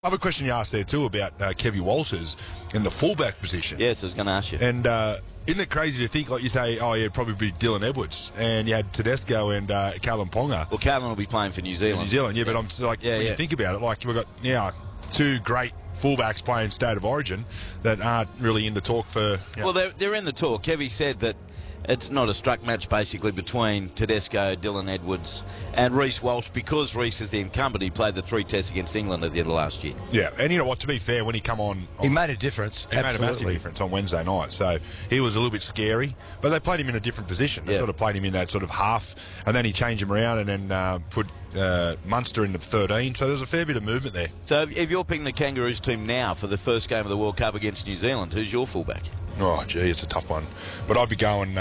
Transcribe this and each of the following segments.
Other question you asked there too about Kevy Walters in the fullback position. Yes, I was going to ask you. And isn't it crazy to think, like you say, oh, yeah, it'd probably be Dylan Edwards, and you had Tedesco and Callum Ponga. Well, Callum will be playing for New Zealand. But I'm still like, when you think about it, like we've got now two great fullbacks playing State of Origin that aren't really in the talk for... Well, they're in the talk. Kevy said that it's not a struck match, basically, between Tedesco, Dylan Edwards and Reece Walsh, because Reece is the incumbent. He played the 3 tests against England at the end of last year. Yeah, and you know what, to be fair, when he come on... He made a difference. He made a massive difference on Wednesday night, so he was a little bit scary, but they played him in a different position. They sort of played him in that sort of half, and then he changed him around and then put Munster in the 13, so there's a fair bit of movement there. So if you're picking the Kangaroos team now for the first game of the World Cup against New Zealand, who's your fullback? Oh, gee, it's a tough one. But I'd be going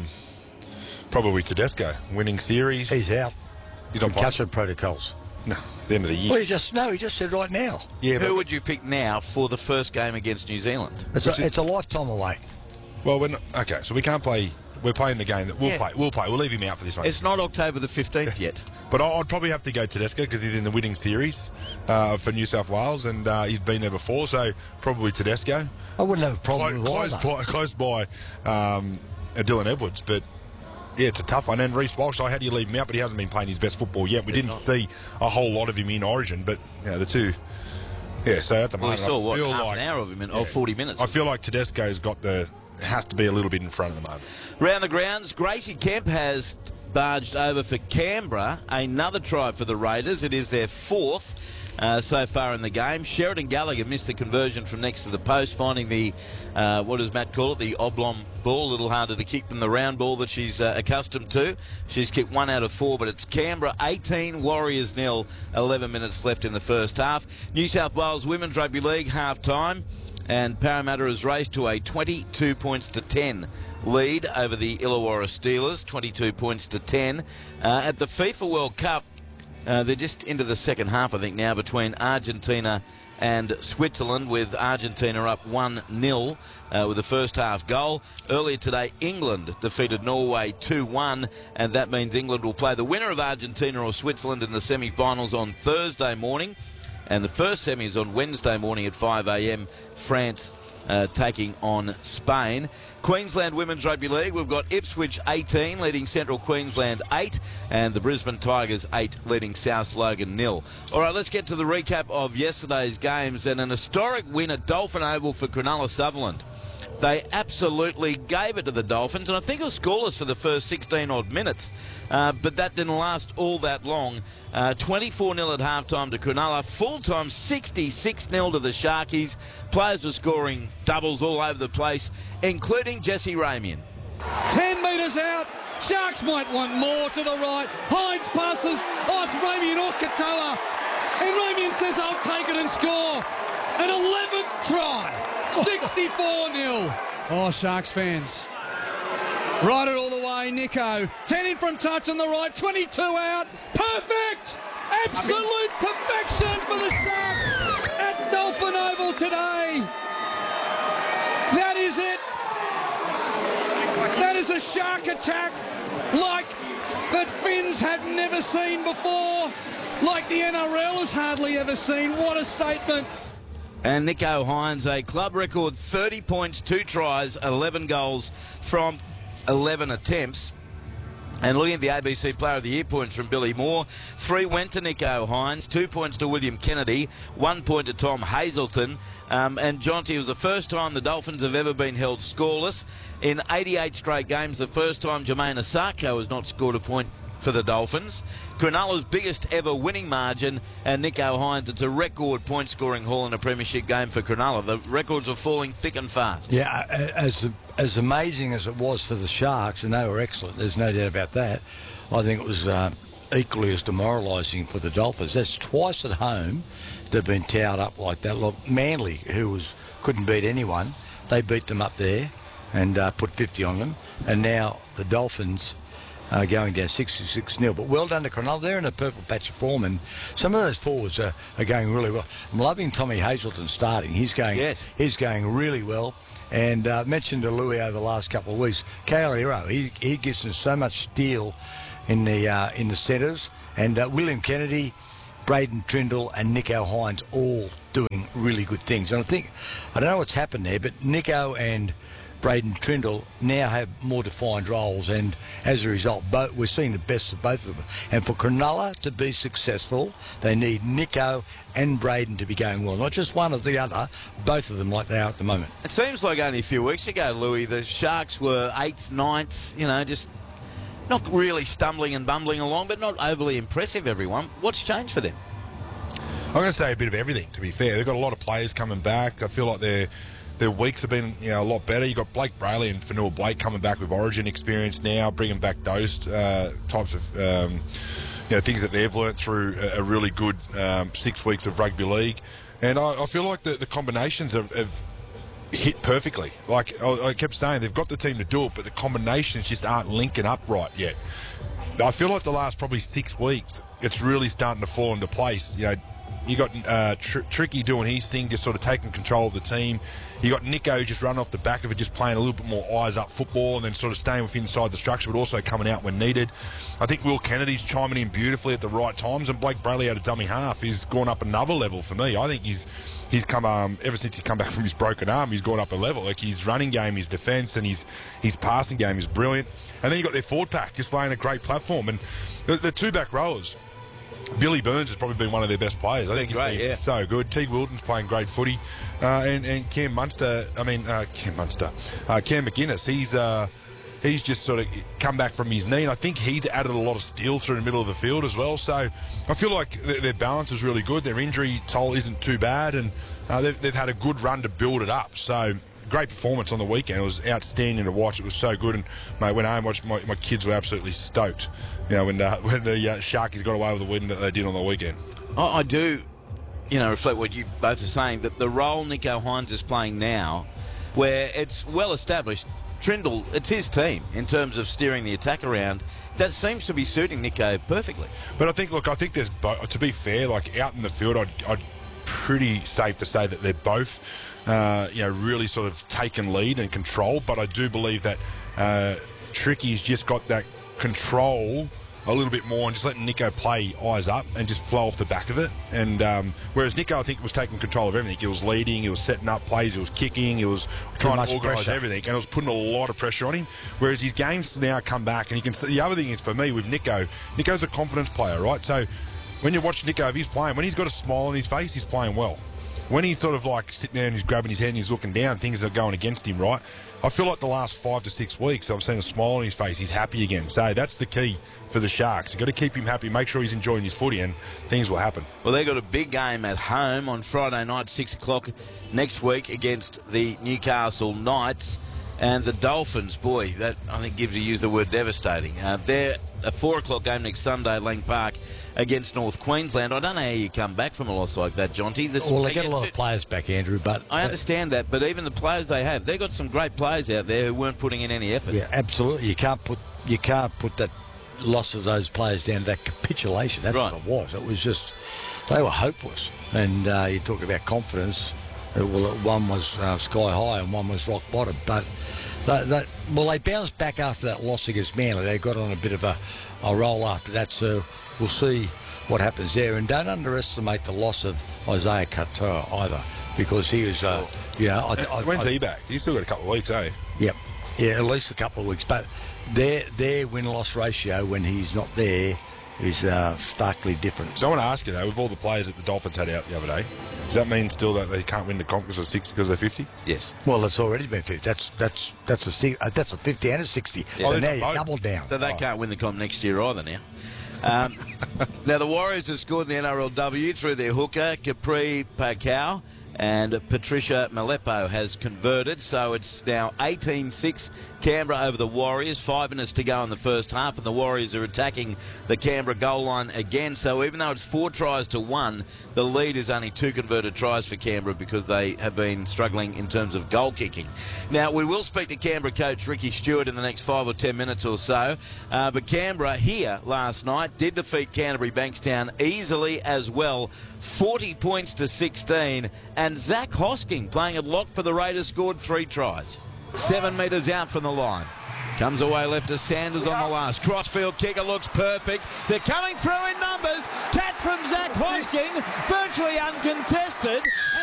probably Tedesco, winning series. He's out. He's not concussion protocols. No, the end of the year. Well, he just said right now. Yeah, who would you pick now for the first game against New Zealand? It's a lifetime away. Well, okay, so we can't play. We're playing the game that we'll play. We'll play. We'll leave him out for this one. It's not October the 15th yet. But I'd probably have to go Tedesco because he's in the winning series for New South Wales, and he's been there before, so probably Tedesco. I wouldn't have a problem with either. Close by Dylan Edwards, but yeah, it's a tough one. And Reece Walsh, how do you leave him out? But he hasn't been playing his best football yet. We didn't see a whole lot of him in Origin, but the two... Yeah, so at the moment, we saw, I feel half an hour of him in 40 minutes. I feel like Tedesco's has to be a little bit in front at the moment. Round the grounds, Gracie Kemp has barged over for Canberra. Another try for the Raiders. It is their 4th so far in the game. Sheridan Gallagher missed the conversion from next to the post, finding the, what does Matt call it, the oblong ball. A little harder to kick than the round ball that she's accustomed to. She's kicked 1 out of 4, but it's Canberra 18, Warriors 0, 11 minutes left in the first half. New South Wales Women's Rugby League half-time, and Parramatta has raced to a 22 points to 10 lead over the Illawarra Steelers, 22 points to 10. At the FIFA World Cup, they're just into the second half, I think, now, between Argentina and Switzerland, with Argentina up 1-0 with the first half goal. Earlier today, England defeated Norway 2-1, and that means England will play the winner of Argentina or Switzerland in the semi-finals on Thursday morning. And the first semi is on Wednesday morning at 5 a.m, France taking on Spain. Queensland Women's Rugby League, we've got Ipswich 18 leading Central Queensland 8, and the Brisbane Tigers 8 leading South Logan 0. All right, let's get to the recap of yesterday's games, and an historic win at Dolphin Oval for Cronulla Sutherland. They absolutely gave it to the Dolphins, and I think it was scoreless for the first 16-odd minutes, but that didn't last all that long. 24-0 at halftime to Cronulla, full-time 66-0 to the Sharkies. Players were scoring doubles all over the place, including Jesse Ramian. 10 metres out, Sharks might want more to the right. Hines passes, it's Ramian or Katoa, and Ramian says, I'll take it and score. An 11th try. 64-0. Oh, Sharks fans. Ride it all the way, Nico. 10 in from touch on the right, 22 out. Perfect! Absolute perfection for the Sharks at Dolphin Oval today. That is it. That is a Shark attack like that Finns have never seen before, like the NRL has hardly ever seen. What a statement. And Nico Hines, a club record 30 points, 2 tries, 11 goals from 11 attempts. And looking at the ABC Player of the Year points from Billy Moore, 3 went to Nico Hines, 2 points to William Kennedy, 1 point to Tom Hazelton. And Jonty, it was the first time the Dolphins have ever been held scoreless. In 88 straight games, the first time Jermaine Asako has not scored a point for the Dolphins. Cronulla's biggest ever winning margin, and Nico Hines, it's a record point-scoring haul in a premiership game for Cronulla. The records are falling thick and fast. Yeah, as amazing as it was for the Sharks, and they were excellent, there's no doubt about that, I think it was equally as demoralising for the Dolphins. That's twice at home they've been towed up like that. Look, Manly, who couldn't beat anyone, they beat them up there and put 50 on them, and now the Dolphins going down 66-0. But well done to Cronulla. They're in a purple patch of form, and some of those forwards are going really well. I'm loving Tommy Hazelton starting. He's going really well. And mentioned to Louis over the last couple of weeks, Kale Hero, he gives us so much steel in the centres. And William Kennedy, Braden Trindle and Nico Hines all doing really good things. And I don't know what's happened there, but Nico and Braden Trindle now have more defined roles, and as a result, we're seeing the best of both of them. And for Cronulla to be successful, they need Nico and Braden to be going well, not just one or the other, both of them like they are at the moment. It seems like only a few weeks ago, Louis, the Sharks were 8th, 9th, just not really stumbling and bumbling along, but not overly impressive, everyone. What's changed for them? I'm going to say a bit of everything, to be fair. They've got a lot of players coming back. I feel like their weeks have been a lot better. You've got Blake Brayley and Fanua Blake coming back with Origin experience now, bringing back those types of things that they've learnt through a really good 6 weeks of rugby league. And I feel like the combinations have hit perfectly. Like I kept saying, they've got the team to do it, but the combinations just aren't linking up right yet. I feel like the last probably 6 weeks, it's really starting to fall into place. You got Tricky doing his thing, just sort of taking control of the team. You got Nico just running off the back of it, just playing a little bit more eyes-up football and then sort of staying within inside the structure, but also coming out when needed. I think Will Kennedy's chiming in beautifully at the right times, and Blake Brayley out of dummy half is gone up another level for me. I think he's come ever since he's come back from his broken arm, he's gone up a level. Like his running game, his defence, and his passing game is brilliant. And then you got their forward pack just laying a great platform, and the two back rowers. Billy Burns has probably been one of their best players. I think he's been so good. Teague Wilton's playing great footy. And Cam Munster, Cam McInnes, he's just sort of come back from his knee, and I think he's added a lot of steel through the middle of the field as well. So I feel like their balance is really good. Their injury toll isn't too bad, and they've had a good run to build it up. So great performance on the weekend. It was outstanding to watch. It was so good. And mate, when I watched, my kids were absolutely stoked. When the Sharkies got away with the win that they did on the weekend. I do, reflect what you both are saying, that the role Nico Hines is playing now, where it's well established, Trindle, it's his team in terms of steering the attack around. That seems to be suiting Nico perfectly. But I think there's, to be fair, like out in the field, I'd pretty safe to say that they're both, really sort of taken lead and control. But I do believe that Tricky's just got that control a little bit more and just letting Nico play eyes up and just flow off the back of it. And whereas Nico, I think, was taking control of everything. He was leading, he was setting up plays, he was kicking, he was trying to organise everything, and it was putting a lot of pressure on him. Whereas his games now come back, and you can see the other thing is for me with Nico's a confidence player, right? So when you watch Nico, if he's playing, when he's got a smile on his face, he's playing well. When he's sort of like sitting there and he's grabbing his head and he's looking down, things are going against him, right? I feel like the last 5 to 6 weeks, I've seen a smile on his face. He's happy again. So that's the key for the Sharks. You've got to keep him happy, make sure he's enjoying his footy, and things will happen. Well, they've got a big game at home on Friday night, 6 o'clock next week against the Newcastle Knights. And the Dolphins, boy, that I think gives you the word devastating. They're a 4 o'clock game next Sunday, Lang Park, against North Queensland. I don't know how you come back from a loss like that, Jonty. Well, they get a lot of players back, Andrew, but I understand that, but even the players they have, they've got some great players out there who weren't putting in any effort. Yeah, absolutely. You can't put that loss of those players down to that capitulation. That's right. What it was. It was just they were hopeless. And you talk about confidence. Well, one was sky high and one was rock bottom. But they bounced back after that loss against Manly. They got on a bit of a roll after that. So we'll see what happens there. And don't underestimate the loss of Isaiah Katoa either, because he was, when's he back? He's still got a couple of weeks, eh? Yep. Yeah, at least a couple of weeks. But their win-loss ratio when he's not there is starkly different. So I want to ask you, though, with all the players that the Dolphins had out the other day, does that mean still that they can't win the comp because of 60 because they're 50? Yes. Well, it's already been 50. That's a 50 and a 60. Yeah. So now you double down. So they can't win the comp next year either now. Now, the Warriors have scored the NRLW through their hooker, Capri Pacau, and Patricia Malepo has converted. So it's now 18-6 Canberra over the Warriors. 5 minutes to go in the first half, and the Warriors are attacking the Canberra goal line again. So even though it's 4 tries to 1, the lead is only 2 converted tries for Canberra because they have been struggling in terms of goal kicking. Now, we will speak to Canberra coach Ricky Stewart in the next 5 or 10 minutes or so. But Canberra here last night did defeat Canterbury Bankstown easily as well. 40 points to 16, and Zach Hosking, playing at lock for the Raiders, scored 3 tries. 7 metres out from the line. Comes away left to Sanders on the last. Crossfield kicker looks perfect. They're coming through in numbers. Catch from Zach Hosking, virtually uncontested.